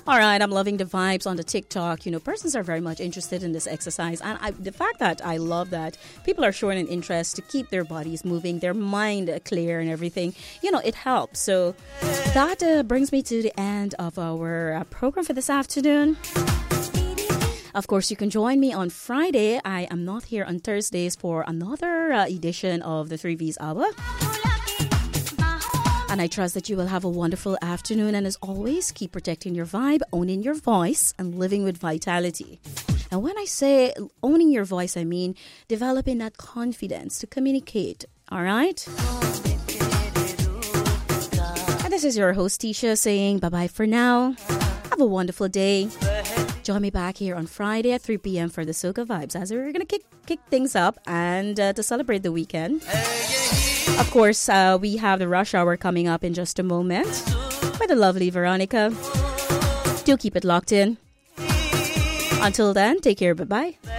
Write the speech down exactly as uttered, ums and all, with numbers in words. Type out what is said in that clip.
All right, I'm loving the vibes on the TikTok. You know, persons are very much interested in this exercise. And I, the fact that I love that people are showing an interest to keep their bodies moving, their mind clear and everything, you know, it helps. So that uh, brings me to the end of our uh, program for this afternoon. Of course, you can join me on Friday. I am not here on Thursdays for another uh, edition of the three V's Hour. And I trust that you will have a wonderful afternoon. And as always, keep protecting your vibe, owning your voice, and living with vitality. And when I say owning your voice, I mean developing that confidence to communicate. All right? And this is your host, Tisha, saying bye-bye for now. Have a wonderful day. Join me back here on Friday at three p.m. for the Soca Vibes as we're going to kick kick things up and uh, to celebrate the weekend. Of course, uh, we have the rush hour coming up in just a moment with the lovely Veronica. Do keep it locked in. Until then, take care. Bye-bye.